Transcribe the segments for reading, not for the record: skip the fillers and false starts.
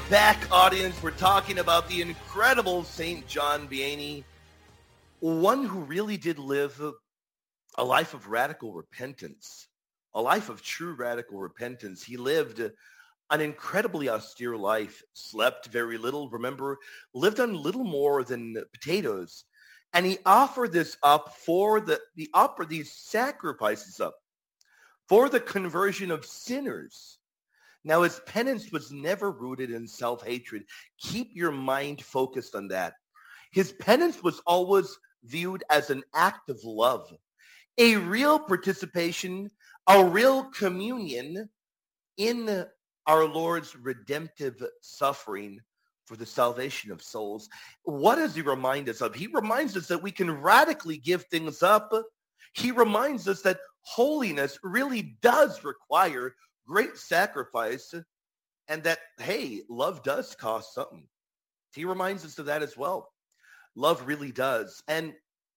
back, audience. We're talking about the incredible St. John Vianney, one who really did live a life of radical repentance, a life of true radical repentance. He lived an incredibly austere life, slept very little, remember, lived on little more than potatoes. And he offered this up he offered these sacrifices up for the conversion of sinners. Now, his penance was never rooted in self-hatred. Keep your mind focused on that. His penance was always viewed as an act of love, a real participation, a real communion in our Lord's redemptive suffering for the salvation of souls. What does he remind us of? He reminds us that we can radically give things up. He reminds us that holiness really does require great sacrifice, and that, hey, love does cost something. He reminds us of that as well. Love really does. And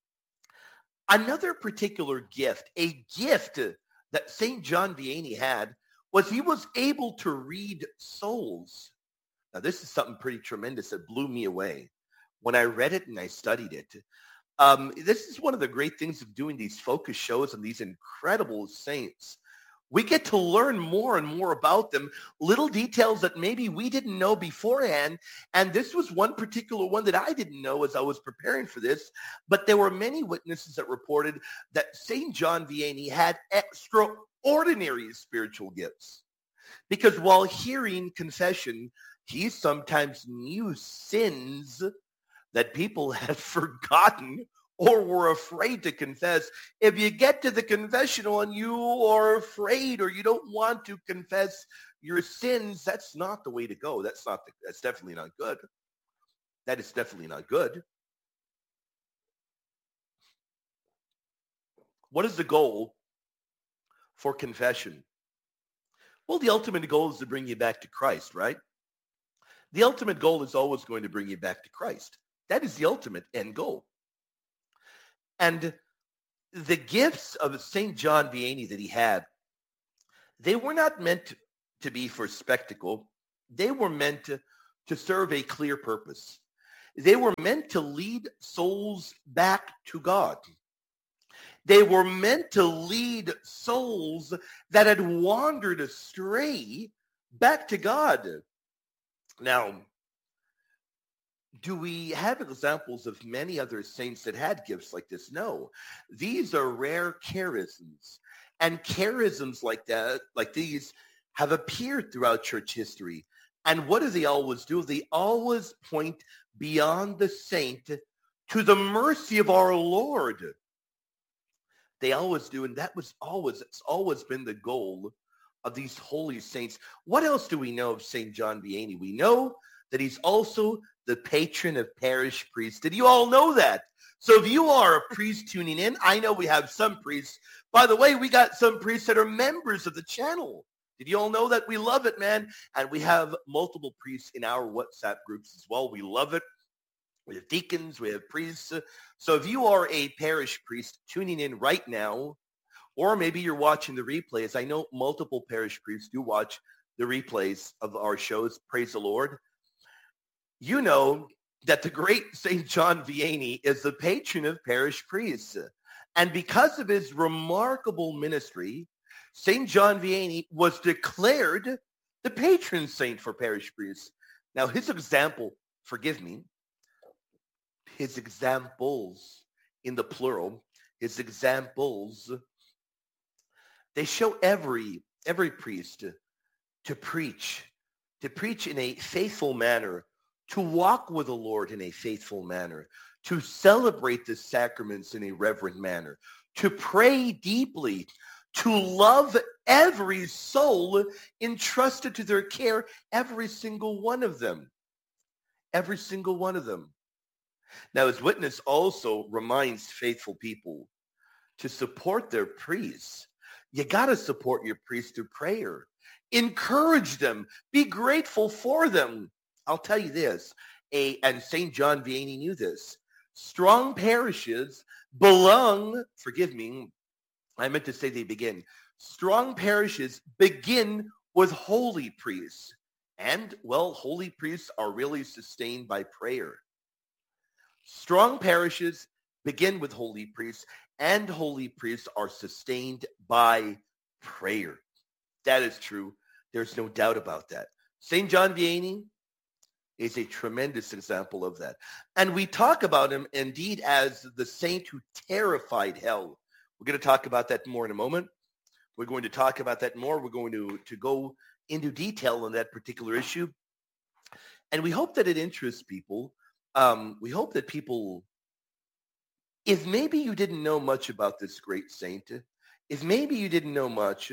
another particular gift, a gift that St. John Vianney had, was he was able to read souls. Now, this is something pretty tremendous that blew me away when I read it and I studied it. This is one of the great things of doing these focus shows on these incredible saints. We get to learn more and more about them, little details that maybe we didn't know beforehand. And this was one particular one that I didn't know as I was preparing for this. But there were many witnesses that reported that St. John Vianney had extraordinary spiritual gifts. Because while hearing confession, he sometimes knew sins that people had forgotten or were afraid to confess. If you get to the confessional and you are afraid or you don't want to confess your sins, that's not the way to go. That's definitely not good. That is definitely not good. What is the goal for confession? Well, the ultimate goal is to bring you back to Christ, right? The ultimate goal is always going to bring you back to Christ. That is the ultimate end goal. And the gifts of St. John Vianney that he had, they were not meant to be for spectacle. They were meant to serve a clear purpose. They were meant to lead souls back to God. They were meant to lead souls that had wandered astray back to God. Now, do we have examples of many other saints that had gifts like this? No. These are rare charisms. And charisms like that, like these, have appeared throughout church history. And what do they always do? They always point beyond the saint to the mercy of our Lord. They always do, and it's always been the goal of these holy saints. What else do we know of St. John Vianney? We know that he's also the patron of parish priests. Did you all know that? So if you are a priest tuning in, I know we have some priests. By the way, we got some priests that are members of the channel. Did you all know that? We love it, man. And we have multiple priests in our WhatsApp groups as well. We love it. We have deacons, we have priests. So if you are a parish priest tuning in right now, or maybe you're watching the replays, I know multiple parish priests do watch the replays of our shows. Praise the Lord. You know that the great St. John Vianney is the patron of parish priests. And because of his remarkable ministry, St. John Vianney was declared the patron saint for parish priests. Now, his example, forgive me, his examples in the plural, his examples, they show every priest to preach in a faithful manner, to walk with the Lord in a faithful manner, to celebrate the sacraments in a reverent manner, to pray deeply, to love every soul entrusted to their care, every single one of them. Every single one of them. Now, his witness also reminds faithful people to support their priests. You got to support your priests through prayer. Encourage them. Be grateful for them. I'll tell you this, and St. John Vianney knew this. Strong parishes belong, forgive me, I meant to say they begin. Strong parishes begin with holy priests. And, well, holy priests are really sustained by prayer. Strong parishes begin with holy priests, and holy priests are sustained by prayer. That is true. There's no doubt about that. St. John Vianney is a tremendous example of that. And we talk about him indeed as the saint who terrified hell. We're going to talk about that more in a moment. We're going to talk about that more. We're going to go into detail on that particular issue. And we hope that it interests people. We hope that people, if maybe you didn't know much about this great saint, if maybe you didn't know much,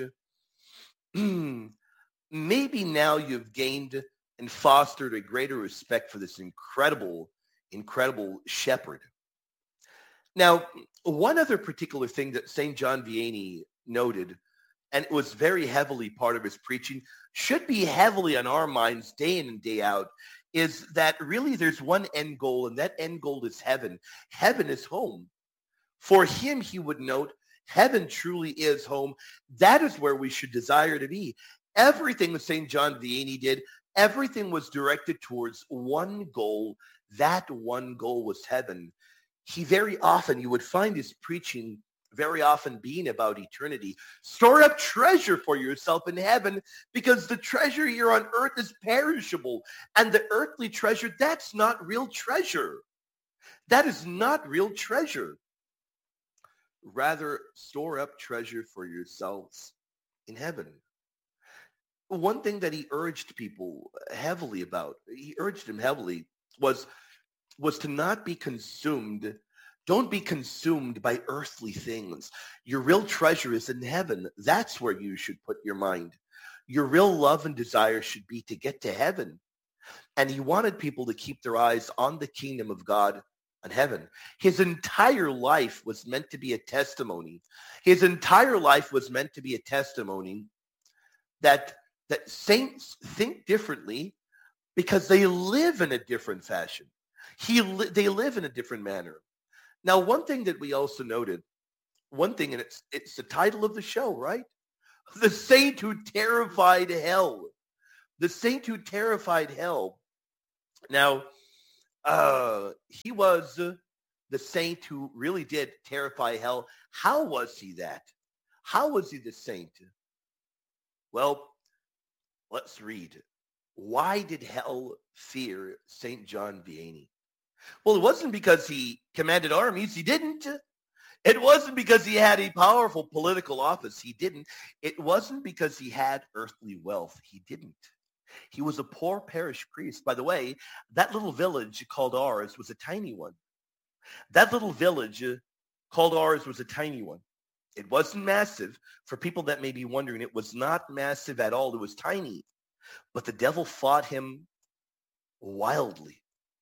maybe now you've gained and fostered a greater respect for this incredible, incredible shepherd. Now, one other particular thing that St. John Vianney noted, and it was very heavily part of his preaching, should be heavily on our minds day in and day out, is that really there's one end goal, and that end goal is heaven. Heaven is home. For him, he would note, heaven truly is home. That is where we should desire to be. Everything that St. John Vianney did, everything was directed towards one goal. That one goal was heaven. He very often, you would find his preaching very often being about eternity. Store up treasure for yourself in heaven, because the treasure here on earth is perishable. And the earthly treasure, that's not real treasure. That is not real treasure. Rather, store up treasure for yourselves in heaven. One thing that he urged people heavily about, he urged them heavily, was to not be consumed. Don't be consumed by earthly things. Your real treasure is in heaven. That's where you should put your mind. Your real love and desire should be to get to heaven. And he wanted people to keep their eyes on the kingdom of God and heaven. His entire life was meant to be a testimony. His entire life was meant to be a testimony that saints think differently because they live in a different fashion. They live in a different manner. Now, one thing that we also noted, and it's the title of the show, right? The saint who terrified hell. The saint who terrified hell. Now, he was the saint who really did terrify hell. How was he that? How was he the saint? Well, let's read. Why did hell fear St. John Vianney? Well, it wasn't because he commanded armies. He didn't. It wasn't because he had a powerful political office. He didn't. It wasn't because he had earthly wealth. He didn't. He was a poor parish priest. By the way, that little village called Ars was a tiny one. That little village called Ars was a tiny one. It wasn't massive. For people that may be wondering, it was not massive at all. It was tiny. But the devil fought him wildly.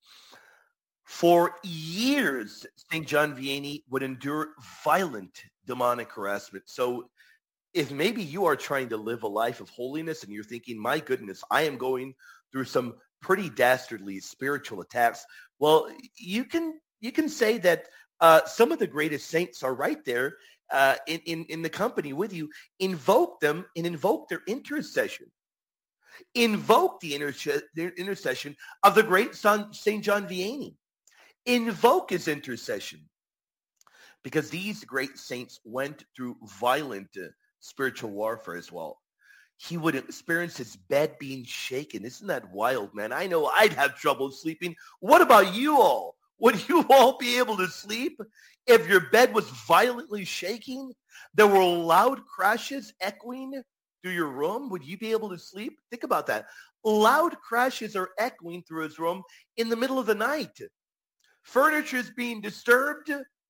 For years, St. John Vianney would endure violent demonic harassment. So if maybe you are trying to live a life of holiness and you're thinking, my goodness, I am going through some pretty dastardly spiritual attacks, well, you can say that some of the greatest saints are right there in the company with you. Invoke them and invoke their intercession. Invoke the intercession of the great St. John Vianney. Invoke his intercession, because these great saints went through violent spiritual warfare as well. He would experience his bed being shaken. Isn't that wild, man? I know I'd have trouble sleeping. What about you all? Would you all be able to sleep if your bed was violently shaking? There were loud crashes echoing through your room. Would you be able to sleep? Think about that. Loud crashes are echoing through his room in the middle of the night. Furniture is being disturbed,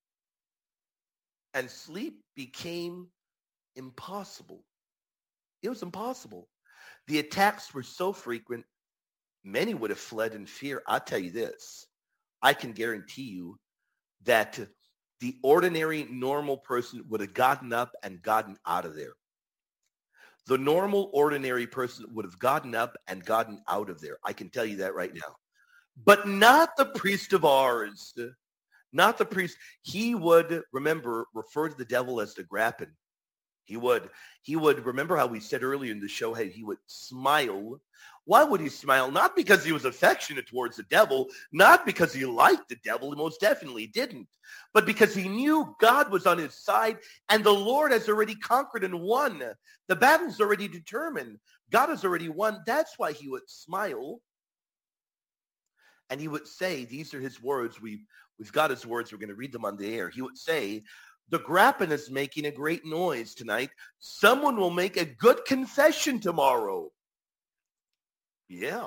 and sleep became impossible. It was impossible. The attacks were so frequent, many would have fled in fear. I'll tell you this. I can guarantee you that the ordinary, normal person would have gotten up and gotten out of there. The normal, ordinary person would have gotten up and gotten out of there. I can tell you that right now. But not the priest of Ars. Not the priest. He would, remember, refer to the devil as the Grappen. He would remember how we said earlier in the show, hey, he would smile Why would he smile? Not because he was affectionate towards the devil, not because he liked the devil, he most definitely didn't, but because he knew God was on his side and the Lord has already conquered and won. The battle's already determined. God has already won. That's why he would smile. And he would say, these are his words. We've got his words. We're going to read them on the air. He would say, the grappin is making a great noise tonight. Someone will make a good confession tomorrow. Yeah.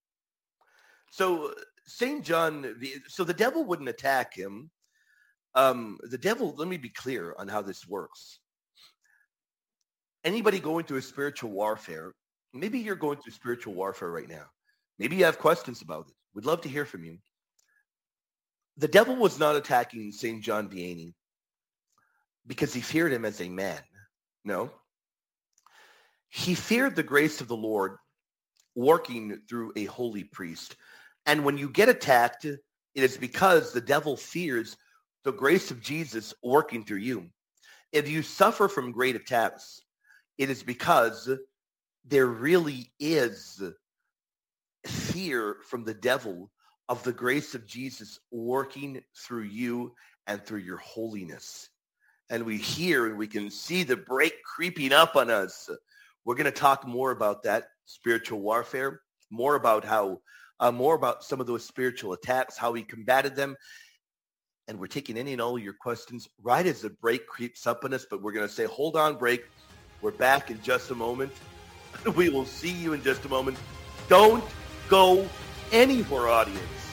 So St. John, so the devil wouldn't attack him. The devil, let me be clear on how this works. Anybody going through a spiritual warfare, maybe you're going through spiritual warfare right now. Maybe you have questions about it. We'd love to hear from you. The devil was not attacking St. John Vianney because he feared him as a man. No. He feared the grace of the Lord working through a holy priest. And when you get attacked, it is because the devil fears the grace of Jesus working through you. If you suffer from great attacks, it is because there really is fear from the devil of the grace of Jesus working through you and through your holiness. And we hear and we can see the break creeping up on us. We're going to talk more about that spiritual warfare, more about some of those spiritual attacks, how we combated them. And we're taking any and all of your questions right as the break creeps up on us. But we're going to say, hold on, break. We're back in just a moment. We will see you in just a moment. Don't go anywhere, audience.